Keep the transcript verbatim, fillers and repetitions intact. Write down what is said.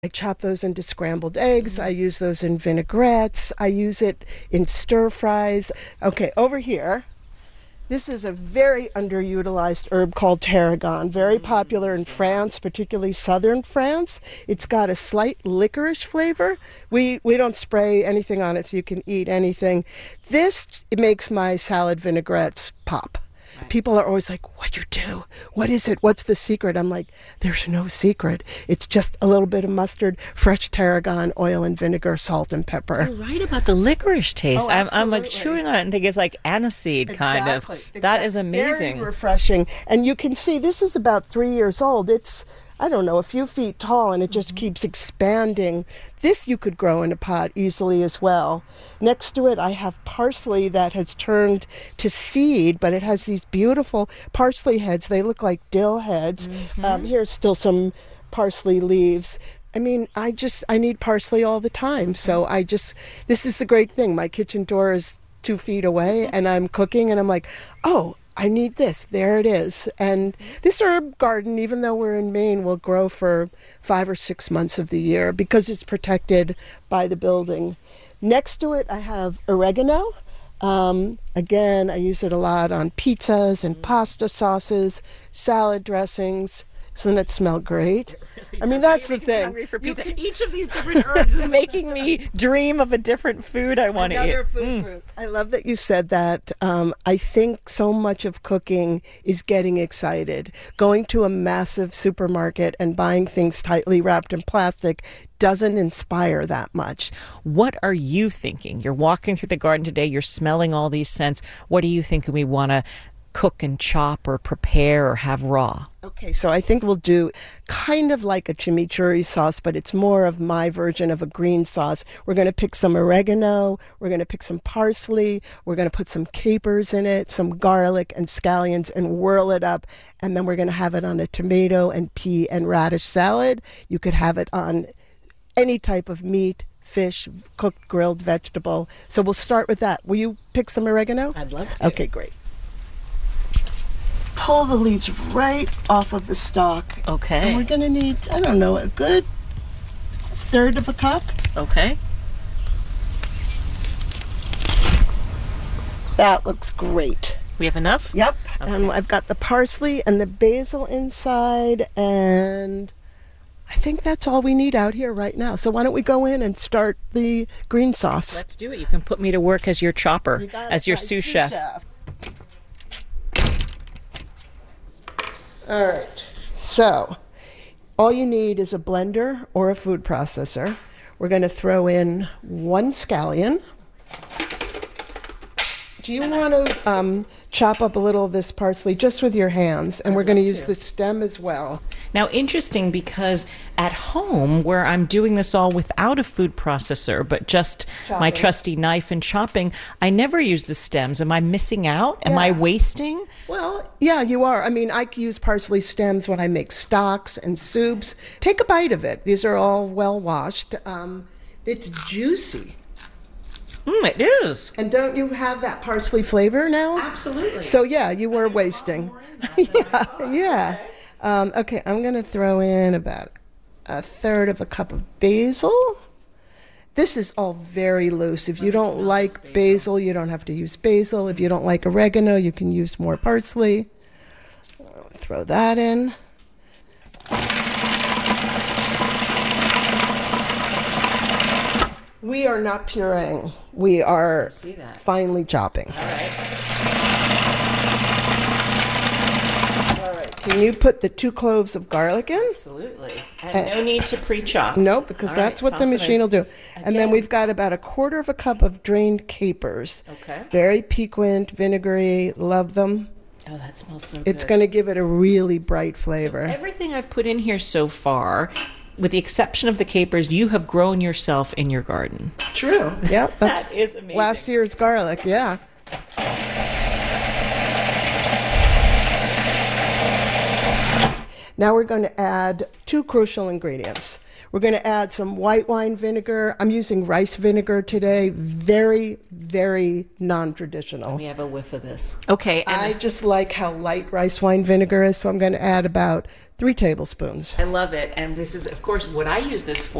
I chop those into scrambled eggs. I use those in vinaigrettes. I use it in stir fries. Okay, over here, this is a very underutilized herb called tarragon, very popular in France, particularly southern France. It's got a slight licorice flavor. We we don't spray anything on it, so you can eat anything. This it makes my salad vinaigrettes pop. People are always like, what'd you do? What is it? What's the secret? I'm like, there's no secret. It's just a little bit of mustard, fresh tarragon, oil and vinegar, salt and pepper. You're right about the licorice taste. Oh, I'm, I'm like absolutely. chewing on it and think it's like aniseed kind Exactly, of. exactly. That is amazing. Very refreshing. And you can see this is about three years old. It's, I don't know, a few feet tall, and it just mm-hmm. keeps expanding. This you could grow in a pot easily as well. Next to it, I have parsley that has turned to seed, but it has these beautiful parsley heads. They look like dill heads. Mm-hmm. Um, here's still some parsley leaves. I mean, I just, I need parsley all the time. So I just, this is the great thing. My kitchen door is two feet away, and I'm cooking, and I'm like, oh, I need this. There it is. And this herb garden, even though we're in Maine, will grow for five or six months of the year because it's protected by the building. Next to it, I have oregano. Um, again, I use it a lot on pizzas and pasta sauces, salad dressings. Doesn't it smell great? I mean, that's the thing. For pizza. Can... Each of these different herbs is making me dream of a different food I want to eat. Another food mm. group. I love that you said that. Um, I think so much of cooking is getting excited. Going to a massive supermarket and buying things tightly wrapped in plastic doesn't inspire that much. What are you thinking? You're walking through the garden today, you're smelling all these scents. What are you thinking we want to cook and chop or prepare or have raw? Okay, so I think we'll do kind of like a chimichurri sauce, but it's more of my version of a green sauce. We're going to pick some oregano, we're going to pick some parsley, we're going to put some capers in it, some garlic and scallions, and whirl it up, and then we're going to have it on a tomato and pea and radish salad. You could have it on any type of meat, fish, cooked, grilled, vegetable. So we'll start with that. Will you pick some oregano? I'd love to. Okay, great. Pull the leaves right off of the stalk. Okay. And we're going to need, I don't know, a good third of a cup. Okay. That looks great. We have enough? Yep. Okay. And I've got the parsley and the basil inside, and I think that's all we need out here right now. So why don't we go in and start the green sauce? Let's do it. You can put me to work as your chopper, You got as it, your my sous sous chef. chef. All right, so all you need is a blender or a food processor. We're going to throw in one scallion. Do you want to um, chop up a little of this parsley just with your hands? And we're going to use the stem as well. Now, interesting, because at home, where I'm doing this all without a food processor, but just Chopping. my trusty knife and chopping, I never use the stems. Am I missing out? Am I Yeah. wasting? Well, yeah, you are. I mean, I use parsley stems when I make stocks and soups. Take a bite of it. These are all well washed. Um, it's juicy. Mm, it is. And don't you have that parsley flavor now? Absolutely. So yeah, you were wasting. yeah, yeah. Um, okay, I'm going to throw in about a third of a cup of basil. This is all very loose. If you don't like basil, you don't have to use basil. If you don't like oregano, you can use more parsley. I'll throw that in. We are not pureeing. We are see that. finely chopping. All right. All right. Can you put the two cloves of garlic in? Absolutely. And no need to pre-chop. No, because All that's right, what the toss it machine in. will do. And then Again. we've got about a quarter of a cup of drained capers. Okay. Very piquant, vinegary. Love them. Oh, that smells so good. It's going to give it a really bright flavor. So everything I've put in here so far, with the exception of the capers, you have grown yourself in your garden. True. Yep. That's That is amazing. last year's garlic. Yeah. Now we're going to add two crucial ingredients. We're going to add some white wine vinegar. I'm using rice vinegar today. Very, very non-traditional. We have a whiff of this. Okay. And I just like how light rice wine vinegar is, so I'm going to add about three tablespoons. I love it. And this is, of course, what I use this for.